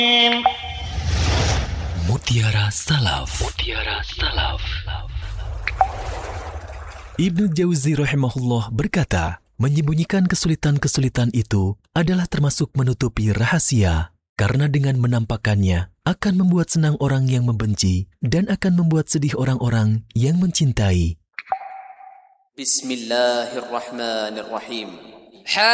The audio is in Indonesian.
Mutiara Salaf. Mutiara Salaf. Ibnu Jauzi rahimahullah berkata, menyembunyikan kesulitan-kesulitan itu adalah termasuk menutupi rahasia, karena dengan menampakkannya akan membuat senang orang yang membenci dan akan membuat sedih orang-orang yang mencintai. Bismillahirrahmanirrahim.